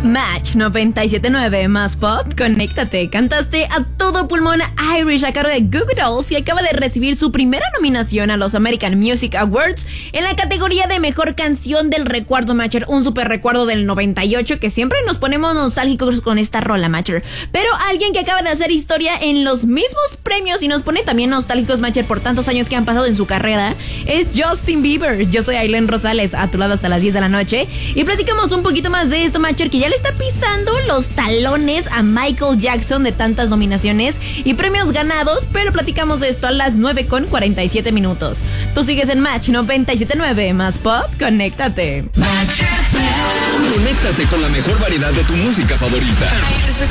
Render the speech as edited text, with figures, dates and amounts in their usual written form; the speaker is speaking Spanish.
Match 97.9 más pop, conéctate. Cantaste a todo pulmón Irish a cargo de Goo Goo Dolls y acaba de recibir su primera nominación a los American Music Awards en la categoría de Mejor Canción del Recuerdo, Matcher. Un super recuerdo del 98 que siempre nos ponemos nostálgicos con esta rola, Matcher. Pero alguien que acaba de hacer historia en los mismos premios y nos pone también nostálgicos, Matcher, por tantos años que han pasado en su carrera, es Justin Bieber. Yo soy Ailén Rosales, a tu lado hasta las 10 de la noche y platicamos un poquito más de esto, Matcher, que ya le está pisando los talones a Michael Jackson de tantas nominaciones y premios ganados, pero platicamos de esto a las 9:47. Tú sigues en Match 97.9 más pop, conéctate. Conéctate con la mejor variedad de tu música favorita. Hey, this is